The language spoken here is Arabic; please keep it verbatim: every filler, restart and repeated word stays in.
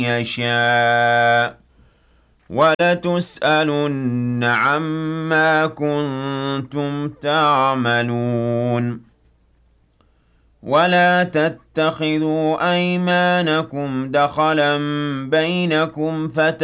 يَشَاءُ ۚ وَلَتُسْأَلُنَّ عَمَّا كُنتُمْ تَعْمَلُونَ وَلَا تَتَّخِذُوا أَيْمَانَكُمْ دَخَلًا بَيْنَكُمْ